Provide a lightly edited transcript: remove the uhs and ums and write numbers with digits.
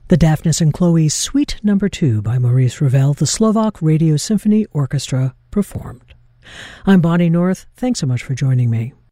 The Daphnis and Chloe Suite No. 2 by Maurice Ravel, the Slovak Radio Symphony Orchestra performed. I'm Bonnie North. Thanks so much for joining me.